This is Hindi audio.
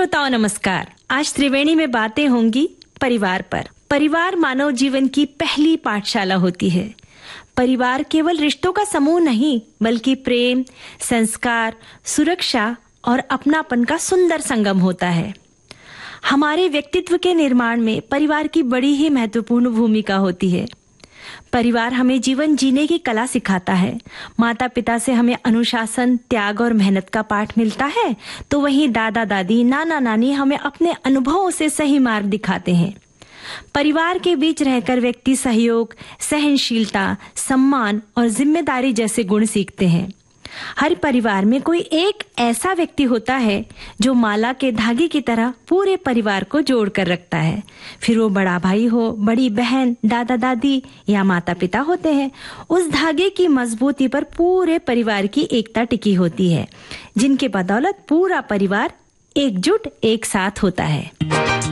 श्रोताओं नमस्कार। आज त्रिवेणी में बातें होंगी परिवार पर। परिवार मानव जीवन की पहली पाठशाला होती है। परिवार केवल रिश्तों का समूह नहीं, बल्कि प्रेम, संस्कार, सुरक्षा और अपनापन का सुंदर संगम होता है। हमारे व्यक्तित्व के निर्माण में परिवार की बड़ी ही महत्वपूर्ण भूमिका होती है। परिवार हमें जीवन जीने की कला सिखाता है। माता पिता से हमें अनुशासन, त्याग और मेहनत का पाठ मिलता है, तो वहीं दादा दादी, नाना नानी हमें अपने अनुभवों से सही मार्ग दिखाते हैं। परिवार के बीच रहकर व्यक्ति सहयोग, सहनशीलता, सम्मान और जिम्मेदारी जैसे गुण सीखते हैं। हर परिवार में कोई एक ऐसा व्यक्ति होता है जो माला के धागे की तरह पूरे परिवार को जोड़ कर रखता है। फिर वो बड़ा भाई हो, बड़ी बहन, दादा दादी या माता पिता होते हैं। उस धागे की मजबूती पर पूरे परिवार की एकता टिकी होती है, जिनके बदौलत पूरा परिवार एकजुट एक साथ होता है।